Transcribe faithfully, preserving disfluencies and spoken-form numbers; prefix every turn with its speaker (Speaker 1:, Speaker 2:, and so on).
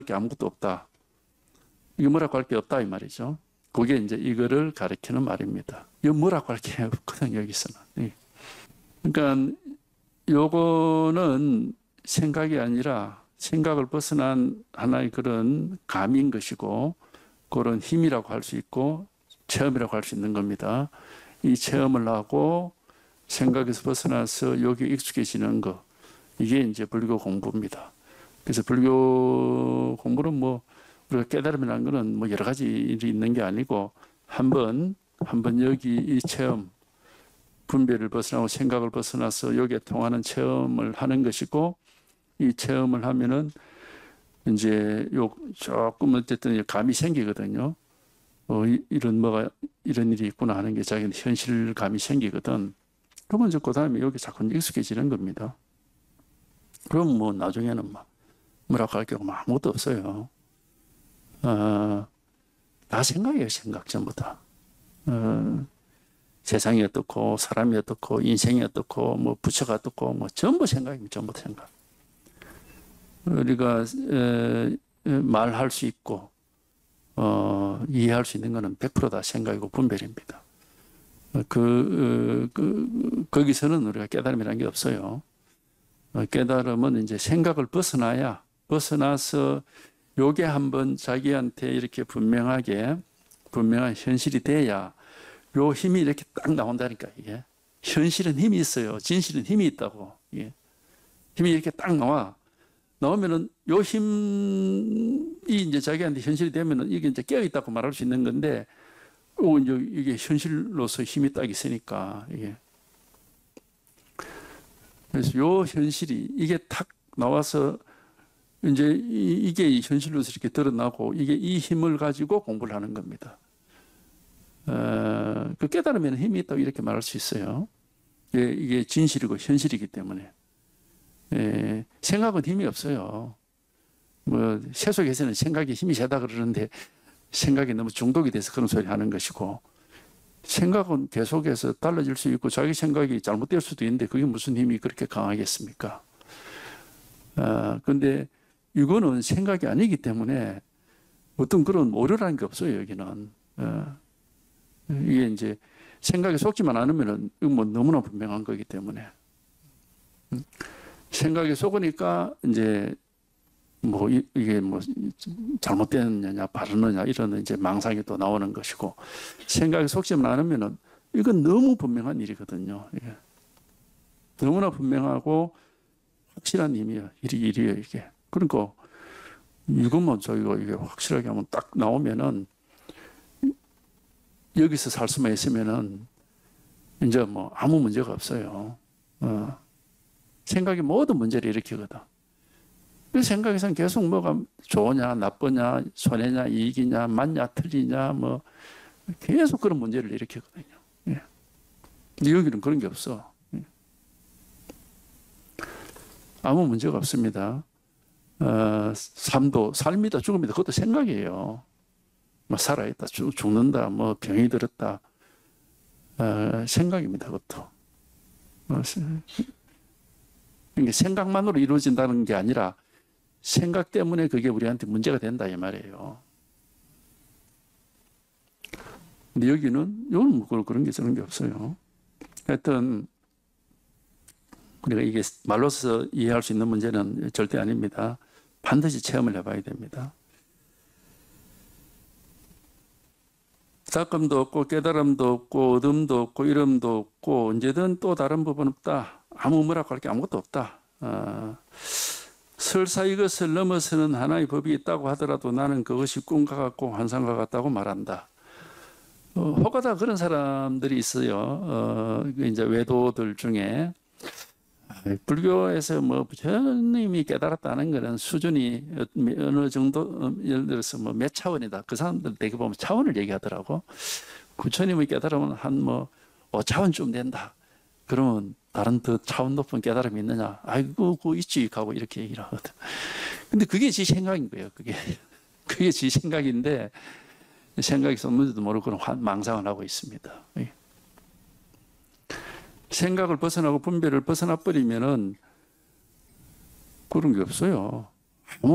Speaker 1: 게 아무것도 없다. 이거 뭐라고 할 게 없다 이 말이죠. 그게 이제 이거를 가리키는 말입니다. 이거 뭐라고 할 게 없거든 여기서는. 그러니까 요거는 생각이 아니라 생각을 벗어난 하나의 그런 감인 것이고 그런 힘이라고 할 수 있고 체험이라고 할 수 있는 겁니다. 이 체험을 하고 생각에서 벗어나서 여기 익숙해지는 거, 이게 이제 불교 공부입니다. 그래서 불교 공부는 뭐 우리가 깨달음이라는 거는 뭐 여러 가지 일이 있는 게 아니고 한번 한번 여기 이 체험, 분별을 벗어나고 생각을 벗어나서 여기에 통하는 체험을 하는 것이고, 이 체험을 하면은 이제 요 조금 어쨌든 감이 생기거든요. 어, 이런 뭐가 이런 일이 있구나 하는 게 자기는 현실감이 생기거든. 그러면 이제 그 다음에 여기 자꾸 익숙해지는 겁니다. 그럼 뭐 나중에는 막 뭐라고 할 게 아무것도 없어요. 어, 다 생각이에요, 생각 전부 다. 어, 세상이 어떻고 사람이 어떻고 인생이 어떻고 뭐 부처가 어떻고 뭐 전부 생각입니다. 전부 생각. 우리가 에, 에, 말할 수 있고 어, 이해할 수 있는 것은 백 퍼센트 다 생각이고 분별입니다. 그, 그 거기서는 우리가 깨달음이라는 게 없어요. 깨달음은 이제 생각을 벗어나야, 벗어나서 요게 한번 자기한테 이렇게 분명하게 분명한 현실이 돼야 요 힘이 이렇게 딱 나온다니까. 이게 현실은 힘이 있어요. 진실은 힘이 있다고. 이게 힘이 이렇게 딱 나와. 나오면은 요 힘이 이제 자기한테 현실이 되면은 이게 이제 깨어 있다고 말할 수 있는 건데, 오, 이제 이게 현실로서 힘이 딱 있으니까 이게. 그래서 요 현실이 이게 탁 나와서 이제 이게 현실로서 이렇게 드러나고, 이게 이 힘을 가지고 공부를 하는 겁니다. 어, 그 깨달으면 힘이 있다고 이렇게 말할 수 있어요. 예, 이게 진실이고 현실이기 때문에. 예, 생각은 힘이 없어요. 뭐 세속에서는 생각이 힘이 세다 그러는데 생각이 너무 중독이 돼서 그런 소리 하는 것이고, 생각은 계속해서 달라질 수 있고 자기 생각이 잘못될 수도 있는데 그게 무슨 힘이 그렇게 강하겠습니까? 아, 근데 이거는 생각이 아니기 때문에 어떤 그런 오류라는 게 없어요, 여기는. 아, 이게 이제 생각에 속지만 않으면은 뭐 너무나 분명한 거기 때문에. 생각에 속으니까 이제 뭐 이게 뭐 잘못됐느냐 바르느냐 이런 이제 망상이 또 나오는 것이고, 생각에 속지만 않으면은 이건 너무 분명한 일이거든요. 이게. 너무나 분명하고 확실한 힘이에요. 일이 일이에요, 이게. 그러니까 이것만 저희가 이게 확실하게 하면 딱 나오면은 여기서 살 수만 있으면은 이제 뭐 아무 문제가 없어요. 어. 생각이 모든 문제를 일으키거든. 그 생각에서는 계속 뭐가 좋으냐, 나쁘냐, 손해냐, 이익이냐, 맞냐, 틀리냐, 뭐 계속 그런 문제를 일으키거든요. 예. 근데 여기는 그런 게 없어. 예. 아무 문제가 없습니다. 어, 삶도, 삶이다, 죽음이다, 그것도 생각이에요. 뭐 살아있다, 죽, 죽는다, 뭐 병이 들었다, 어, 생각입니다, 그것도. 어, 그러니까 생각만으로 이루어진다는 게 아니라 생각 때문에 그게 우리한테 문제가 된다 이 말이에요. 근데 여기는 여기는 뭐 그런 게 저런 게 없어요. 하여튼 우리가 이게 말로서 이해할 수 있는 문제는 절대 아닙니다. 반드시 체험을 해봐야 됩니다. 닦음도 없고 깨달음도 없고 어둠도 없고 이름도 없고 언제든 또 다른 부분 없다. 아무 뭐라고 할 게 아무것도 없다. 어, 설사 이것을 넘어서는 하나의 법이 있다고 하더라도 나는 그것이 꿈과 같고 환상과 같다고 말한다. 어, 혹하다 그런 사람들이 있어요. 어, 이제 외도들 중에 불교에서 뭐 부처님이 깨달았다는 것은 수준이 어느 정도, 예를 들어서 뭐 몇 차원이다. 그 사람들 되게 보면 차원을 얘기하더라고. 부처님의 깨달으면 한 뭐 오 차원쯤 된다. 그러면 다른 더 차원 높은 깨달음이 있느냐? 아이고, 그거 있지. 하고 이렇게 얘기를 하거든. 근데 그게 지 생각인 거예요. 그게. 그게 지 생각인데 생각이 쏟는지도 모르고 그런 망상을 하고 있습니다. 생각을 벗어나고 분별을 벗어나 버리면은 그런 게 없어요.